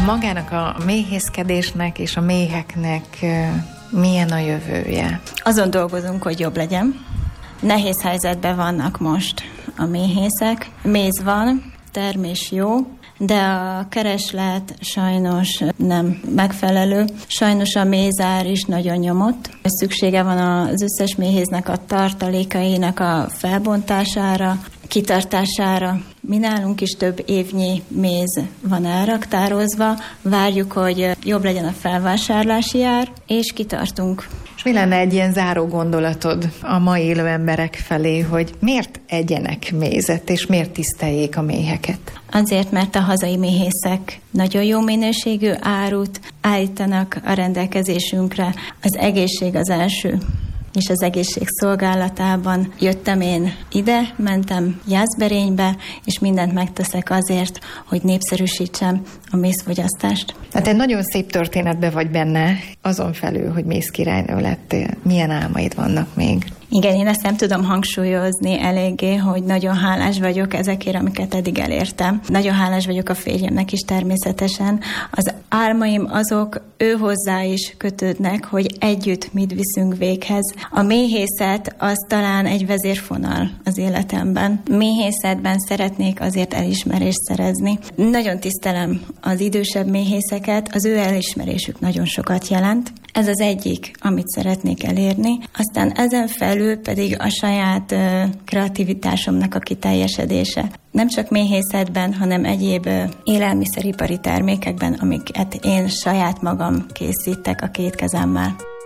Magának a méhészkedésnek és a méheknek milyen a jövője? Azon dolgozunk, hogy jobb legyen. Nehéz helyzetben vannak most a méhészek. Méz van, termés jó, de a kereslet sajnos nem megfelelő. Sajnos a mézár is nagyon nyomott. Szüksége van az összes méhésznek a tartalékainak a felbontására, kitartására. Mi nálunk is több évnyi méz van elraktározva. Várjuk, hogy jobb legyen a felvásárlási ár, és kitartunk. És mi lenne egy ilyen záró gondolatod a mai élő emberek felé, hogy miért egyenek mézet, és miért tiszteljék a méheket? Azért, mert a hazai méhészek nagyon jó minőségű árut állítanak a rendelkezésünkre. Az egészség az első, és az egészség szolgálatában jöttem én ide, mentem Jászberénybe, és mindent megteszek azért, hogy népszerűsítsem a mézfogyasztást. Hát egy nagyon szép történetbe vagy benne, azon felül, hogy mézkirálynő lettél. Milyen álmaid vannak még? Igen, én ezt nem tudom hangsúlyozni eléggé, hogy nagyon hálás vagyok ezekért, amiket eddig elértem. Nagyon hálás vagyok a férjemnek is természetesen. Az álmaim azok őhozzá is kötődnek, hogy együtt mit viszünk véghez. A méhészet az talán egy vezérfonal az életemben. Méhészetben szeretnék azért elismerést szerezni. Nagyon tisztelem az idősebb méhészeket, az ő elismerésük nagyon sokat jelent. Ez az egyik, amit szeretnék elérni. Aztán ezen felül pedig a saját kreativitásomnak a kiteljesedése. Nem csak méhészetben, hanem egyéb élelmiszeripari termékekben, amiket én saját magam készítek a két kezemmel.